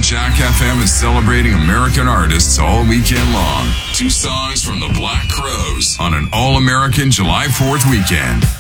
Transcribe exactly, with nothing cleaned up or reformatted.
Jack F M is celebrating American artists all weekend long. Two songs from the Black Crowes on an all-American July fourth weekend.